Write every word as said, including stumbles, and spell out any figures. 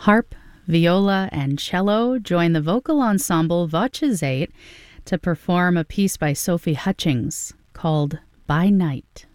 Harp, viola, and cello join the vocal ensemble Voce eight to perform a piece by Sophie Hutchings called By Night.